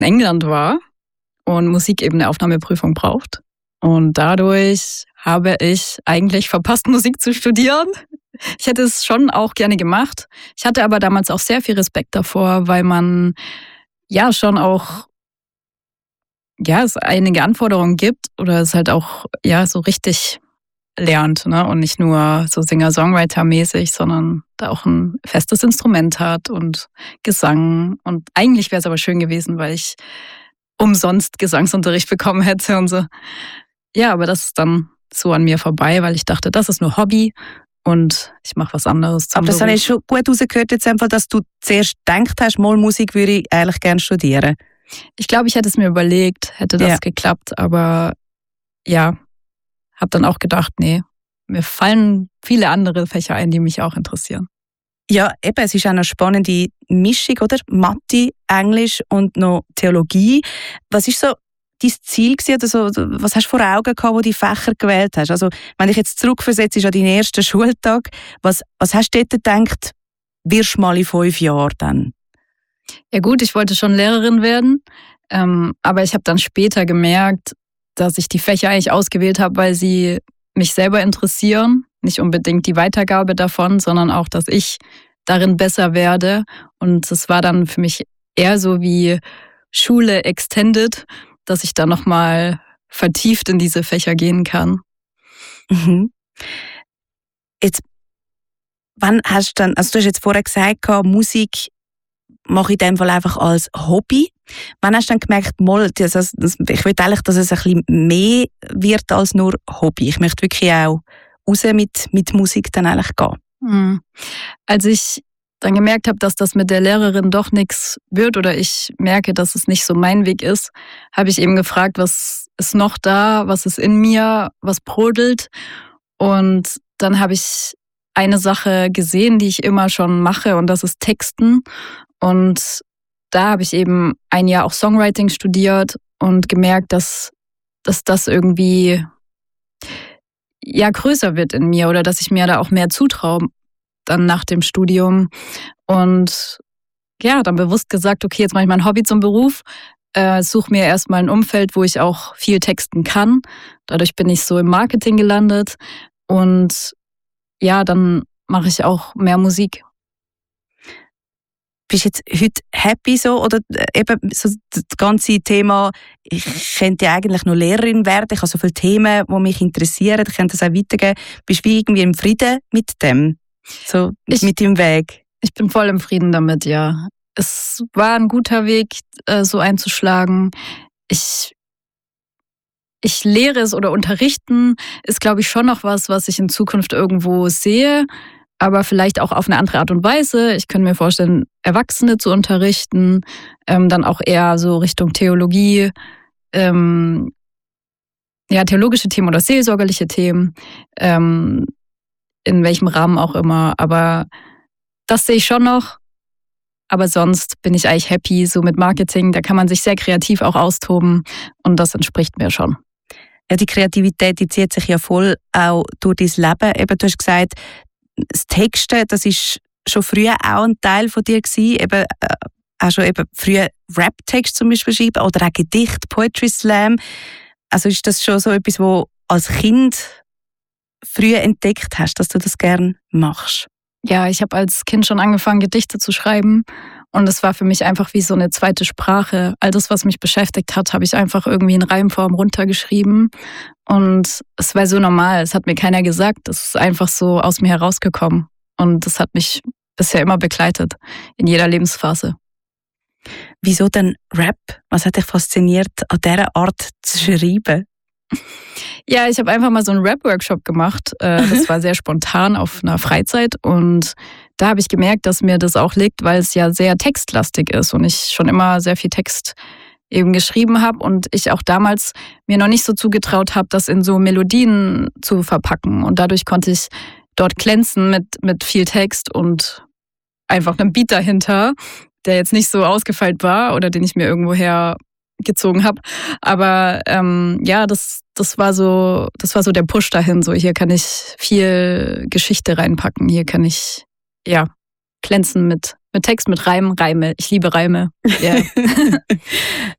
in England war und Musik eben eine Aufnahmeprüfung braucht. Und dadurch habe ich eigentlich verpasst, Musik zu studieren. Ich hätte es schon auch gerne gemacht. Ich hatte aber damals auch sehr viel Respekt davor, weil man ja schon auch es einige Anforderungen gibt oder es halt auch so richtig lernt, ne? Und nicht nur so Singer-Songwriter-mäßig, sondern da auch ein festes Instrument hat und Gesang. Und eigentlich wäre es aber schön gewesen, weil ich umsonst Gesangsunterricht bekommen hätte und so. Ja, aber das ist dann so an mir vorbei, weil ich dachte, das ist nur Hobby und ich mache was anderes zum Aber das Beruf. habe ich schon gut rausgehört, jetzt einfach, dass du zuerst gedacht hast, mal Musik würde ich eigentlich gerne studieren. Ich glaube, ich hätte es mir überlegt, hätte das geklappt, aber ja, habe dann auch gedacht, nee, mir fallen viele andere Fächer ein, die mich auch interessieren. Ja, eben, es ist auch eine spannende Mischung, oder? Mathe, Englisch und noch Theologie. Was ist so dein Ziel gewesen, oder so, was hast du vor Augen gehabt, wo du die Fächer gewählt hast? Also, wenn ich jetzt zurückversetze an deinen ersten Schultag, was hast du dort gedacht, wirst du mal in 5 Jahren dann? Ja gut, ich wollte schon Lehrerin werden, aber ich habe dann später gemerkt, dass ich die Fächer eigentlich ausgewählt habe, weil sie mich selber interessieren. Nicht unbedingt die Weitergabe davon, sondern auch, dass ich darin besser werde. Und es war dann für mich eher so wie Schule extended, dass ich dann nochmal vertieft in diese Fächer gehen kann. Mhm. Jetzt, wann hast du dann, also du hast jetzt vorher gesagt, Musik mache ich in dem Fall einfach als Hobby. Wann hast du dann gemerkt, ich will eigentlich, dass es ein bisschen mehr wird als nur Hobby? Ich möchte wirklich auch raus mit Musik dann eigentlich gehen. Als ich dann gemerkt habe, dass das mit der Lehrerin doch nichts wird oder ich merke, dass es nicht so mein Weg ist, habe ich eben gefragt, was ist noch da, was ist in mir, was brodelt. Und dann habe ich eine Sache gesehen, die ich immer schon mache, und das ist Texten. Und da habe ich eben ein Jahr auch Songwriting studiert und gemerkt, dass das irgendwie größer wird in mir oder dass ich mir da auch mehr zutraue dann nach dem Studium. Und dann bewusst gesagt, okay, jetzt mache ich mein Hobby zum Beruf, suche mir erstmal ein Umfeld, wo ich auch viel texten kann. Dadurch bin ich so im Marketing gelandet und dann mache ich auch mehr Musik. Bist du jetzt heute happy so? Oder eben so das ganze Thema, ich könnte ja eigentlich nur Lehrerin werden, ich habe so viele Themen, die mich interessieren, ich könnte das auch weitergeben. Bist du irgendwie im Frieden mit dem? So mit dem Weg? Ich bin voll im Frieden damit, ja. Es war ein guter Weg, so einzuschlagen. Ich lehre es oder unterrichten ist, glaube ich, schon noch was ich in Zukunft irgendwo sehe. Aber vielleicht auch auf eine andere Art und Weise. Ich könnte mir vorstellen, Erwachsene zu unterrichten, dann auch eher so Richtung Theologie, theologische Themen oder seelsorgerliche Themen, in welchem Rahmen auch immer. Aber das sehe ich schon noch. Aber sonst bin ich eigentlich happy, so mit Marketing. Da kann man sich sehr kreativ auch austoben und das entspricht mir schon. Ja, die Kreativität, die zieht sich ja voll auch durch dein Leben. Eben, du hast gesagt, das Texten, das ist schon früher auch ein Teil von dir gewesen. Eben, auch schon eben früher Rap-Text zum Beispiel schreiben oder auch Gedicht, Poetry Slam. Also ist das schon so etwas, wo als Kind früh entdeckt hast, dass du das gerne machst? Ja, ich habe als Kind schon angefangen, Gedichte zu schreiben. Und es war für mich einfach wie so eine zweite Sprache. All das, was mich beschäftigt hat, habe ich einfach irgendwie in Reimform runtergeschrieben. Und es war so normal. Es hat mir keiner gesagt. Es ist einfach so aus mir herausgekommen. Und das hat mich bisher immer begleitet, in jeder Lebensphase. Wieso denn Rap? Was hat dich fasziniert, an dieser Art zu schreiben? Ja, ich habe einfach mal so einen Rap-Workshop gemacht. Das war sehr spontan auf einer Freizeit. Und da habe ich gemerkt, dass mir das auch liegt, weil es ja sehr textlastig ist und ich schon immer sehr viel Text eben geschrieben habe und ich auch damals mir noch nicht so zugetraut habe, das in so Melodien zu verpacken. Und dadurch konnte ich dort glänzen mit viel Text und einfach einem Beat dahinter, der jetzt nicht so ausgefeilt war oder den ich mir irgendwoher gezogen habe. Aber das war so der Push dahin. So, hier kann ich viel Geschichte reinpacken. Hier kann ich glänzen mit Text, mit Reime. Ich liebe Reime. Yeah.